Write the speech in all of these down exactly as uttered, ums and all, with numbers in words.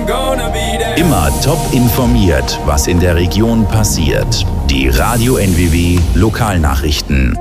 Immer top informiert, was in der Region passiert. Die Radio N W W Lokalnachrichten.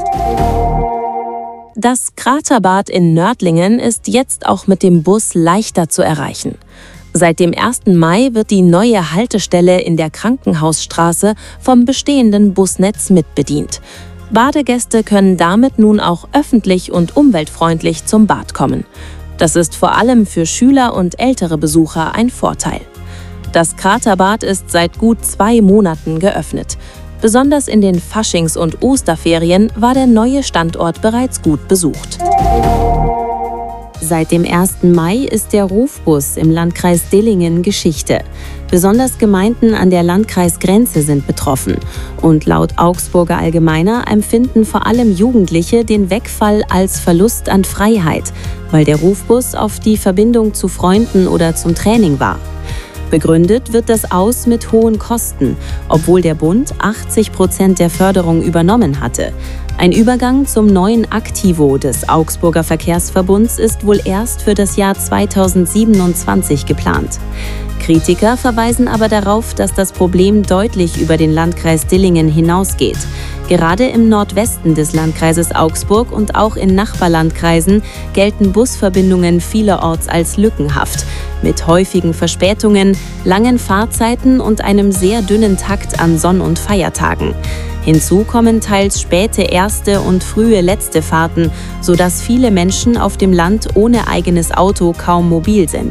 Das Kraterbad in Nördlingen ist jetzt auch mit dem Bus leichter zu erreichen. Seit dem ersten Mai wird die neue Haltestelle in der Krankenhausstraße vom bestehenden Busnetz mitbedient. Badegäste können damit nun auch öffentlich und umweltfreundlich zum Bad kommen. Das ist vor allem für Schüler und ältere Besucher ein Vorteil. Das Kraterbad ist seit gut zwei Monaten geöffnet. Besonders in den Faschings- und Osterferien war der neue Standort bereits gut besucht. Seit dem ersten Mai ist der Rufbus im Landkreis Dillingen Geschichte. Besonders Gemeinden an der Landkreisgrenze sind betroffen. Und laut Augsburger Allgemeiner empfinden vor allem Jugendliche den Wegfall als Verlust an Freiheit, weil der Rufbus auf die Verbindung zu Freunden oder zum Training war. Begründet wird das Aus mit hohen Kosten, obwohl der Bund achtzig Prozent der Förderung übernommen hatte. Ein Übergang zum neuen Aktivo des Augsburger Verkehrsverbunds ist wohl erst für das Jahr zweitausendsiebenundzwanzig geplant. Kritiker verweisen aber darauf, dass das Problem deutlich über den Landkreis Dillingen hinausgeht. Gerade im Nordwesten des Landkreises Augsburg und auch in Nachbarlandkreisen gelten Busverbindungen vielerorts als lückenhaft, mit häufigen Verspätungen, langen Fahrzeiten und einem sehr dünnen Takt an Sonn- und Feiertagen. Hinzu kommen teils späte erste und frühe letzte Fahrten, sodass viele Menschen auf dem Land ohne eigenes Auto kaum mobil sind.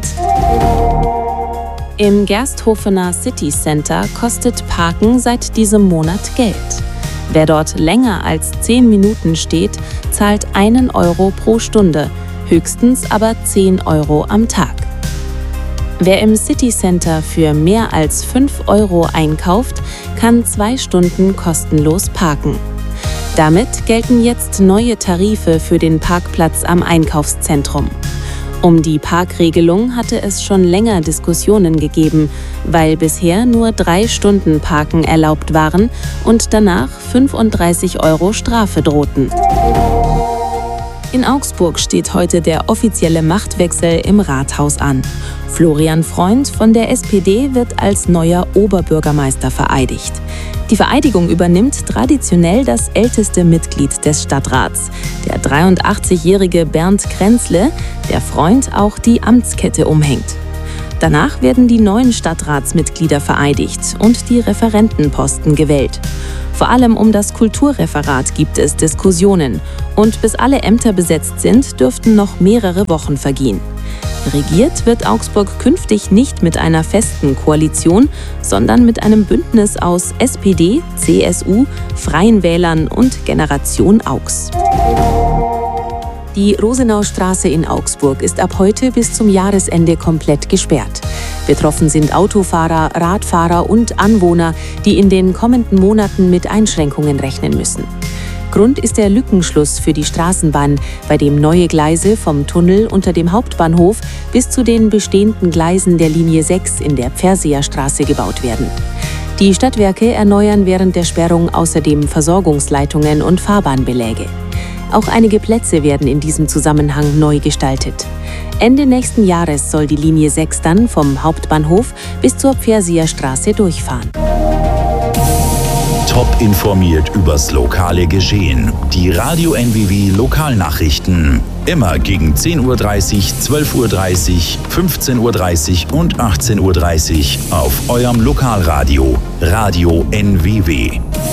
Im Gersthofener City Center kostet Parken seit diesem Monat Geld. Wer dort länger als zehn Minuten steht, zahlt einen Euro pro Stunde, höchstens aber zehn Euro am Tag. Wer im City Center für mehr als fünf Euro einkauft, kann zwei Stunden kostenlos parken. Damit gelten jetzt neue Tarife für den Parkplatz am Einkaufszentrum. Um die Parkregelung hatte es schon länger Diskussionen gegeben, weil bisher nur drei Stunden Parken erlaubt waren und danach fünfunddreißig Euro Strafe drohten. In Augsburg steht heute der offizielle Machtwechsel im Rathaus an. Florian Freund von der S P D wird als neuer Oberbürgermeister vereidigt. Die Vereidigung übernimmt traditionell das älteste Mitglied des Stadtrats, der dreiundachtzigjährige Bernd Krenzle, der Freund auch die Amtskette umhängt. Danach werden die neuen Stadtratsmitglieder vereidigt und die Referentenposten gewählt. Vor allem um das Kulturreferat gibt es Diskussionen und bis alle Ämter besetzt sind, dürften noch mehrere Wochen vergehen. Regiert wird Augsburg künftig nicht mit einer festen Koalition, sondern mit einem Bündnis aus S P D, C S U, Freien Wählern und Generation Augs. Die Rosenaustraße in Augsburg ist ab heute bis zum Jahresende komplett gesperrt. Betroffen sind Autofahrer, Radfahrer und Anwohner, die in den kommenden Monaten mit Einschränkungen rechnen müssen. Grund ist der Lückenschluss für die Straßenbahn, bei dem neue Gleise vom Tunnel unter dem Hauptbahnhof bis zu den bestehenden Gleisen der Linie sechs in der Pferseerstraße gebaut werden. Die Stadtwerke erneuern während der Sperrung außerdem Versorgungsleitungen und Fahrbahnbeläge. Auch einige Plätze werden in diesem Zusammenhang neu gestaltet. Ende nächsten Jahres soll die Linie sechs dann vom Hauptbahnhof bis zur Pferseerstraße durchfahren. Top informiert übers lokale Geschehen. Die Radio N W W Lokalnachrichten. Immer gegen zehn Uhr dreißig, zwölf Uhr dreißig, fünfzehn Uhr dreißig und achtzehn Uhr dreißig auf eurem Lokalradio Radio N W W.